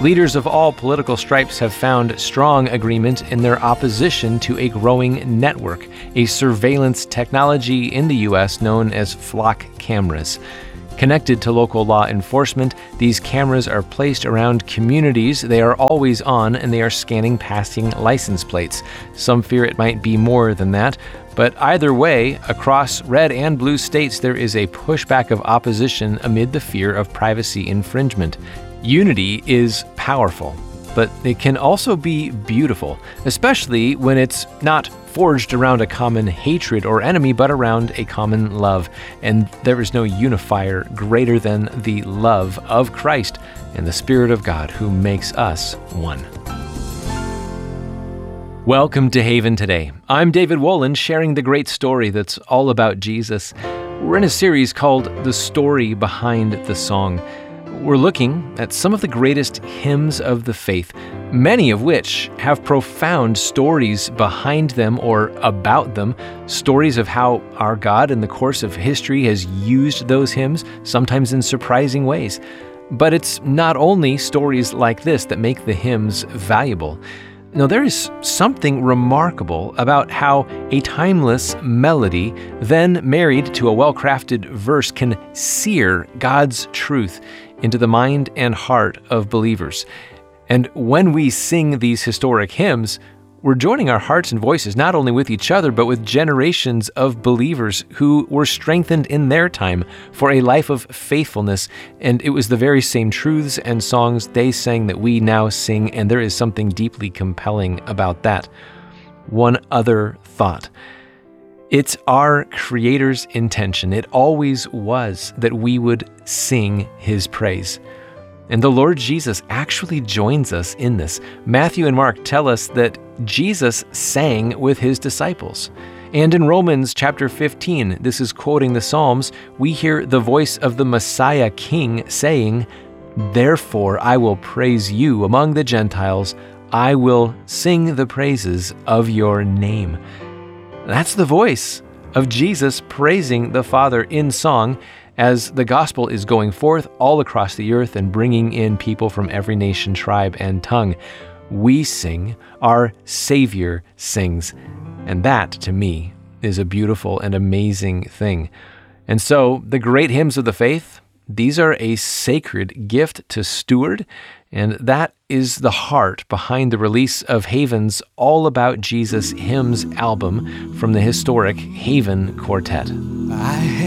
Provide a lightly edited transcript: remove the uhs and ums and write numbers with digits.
Leaders of all political stripes have found strong agreement in their opposition to a growing network, a surveillance technology in the U.S. known as flock cameras. Connected to local law enforcement, these cameras are placed around communities. They are always on, and they are scanning passing license plates. Some fear it might be more than that, but either way, across red and blue states, there is a pushback of opposition amid the fear of privacy infringement. Unity is powerful, but it can also be beautiful, especially when it's not forged around a common hatred or enemy, but around a common love. And there is no unifier greater than the love of Christ and the Spirit of God who makes us one. Welcome to Haven Today. I'm David Wolin, sharing the great story that's all about Jesus. We're in a series called The Story Behind the Song. We're looking at some of the greatest hymns of the faith, many of which have profound stories behind them or about them, stories of how our God in the course of history has used those hymns, sometimes in surprising ways. But it's not only stories like this that make the hymns valuable. No, there is something remarkable about how a timeless melody, then married to a well-crafted verse, can sear God's truth into the mind and heart of believers. And when we sing these historic hymns, we're joining our hearts and voices not only with each other, but with generations of believers who were strengthened in their time for a life of faithfulness. And it was the very same truths and songs they sang that we now sing, and there is something deeply compelling about that. One other thought. It's our Creator's intention, it always was, that we would sing His praise. And the Lord Jesus actually joins us in this. Matthew and Mark tell us that Jesus sang with His disciples. And in Romans chapter 15, this is quoting the Psalms, we hear the voice of the Messiah King saying, "Therefore I will praise you among the Gentiles. I will sing the praises of your name." That's the voice of Jesus praising the Father in song as the gospel is going forth all across the earth and bringing in people from every nation, tribe, and tongue. We sing, our Savior sings. And that, to me, is a beautiful and amazing thing. And so, the great hymns of the faith, these are a sacred gift to steward, and that is the heart behind the release of Haven's All About Jesus Hymns album from the historic Haven Quartet.